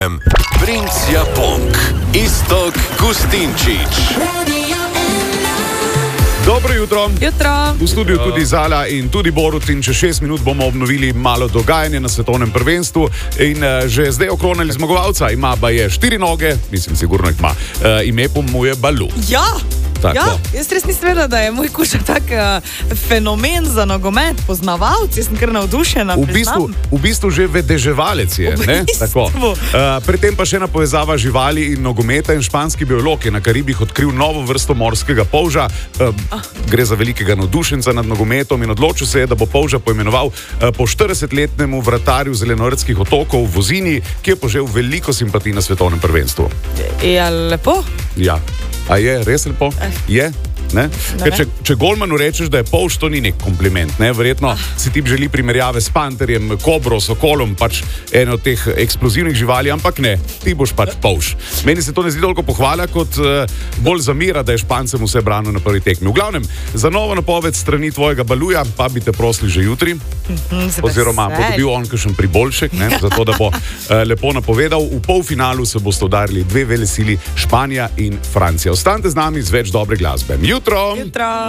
FM. Princ Japonk, Iztok Gustinčič. Dobro jutro. Jutro. V studiu tudi Zala in tudi Borut in čez 6 minut bomo obnovili malo dogajanje na svetovnem prvenstvu in že zdaj okronali zmagovalca. Ima baje 4 noge, mislim sigurno jih ima. Ime mu je Balu. Ja. Tako. Ja, jaz res nisem vedela, da je moj kuša tak fenomen za nogomet, poznavalci, sem kar navdušena. V bistvu že vedeževalec je. Tako. Pri tem pa še ena povezava živali in nogometa in španski biolog je na Karibih odkril novo vrsto morskega polža. Gre za velikega navdušenca nad nogometom in odločil se je, da bo polža poimenoval po 40-letnemu vratarju Zelenortskih otokov v Vozini, ki je požel veliko simpatij na svetovnem prvenstvu. Ja, lepo. Ja. A je res lepo? Je? Ne? Če golmanu rečeš, da je polž, to ni nek kompliment. Ne? Verjetno si ti želi primerjave s panterjem, kobro, sokolom, pač eno od teh eksplozivnih živali, ampak ne, ti boš pač polž. Meni se to ne zdi toliko pohvala, kot bolj zamira, da je Špancem vse branil na prvi tekmi. V glavnem, za novo napoved strani tvojega Baluja pa bi te prosili že jutri, oziroma bo dobil on kakšen priboljšek, zato da bo lepo napovedal. V polfinalu se boste udarili dve velesili, Španija in Francija. Ostanite z nami z več dobre glasbe. Jutro!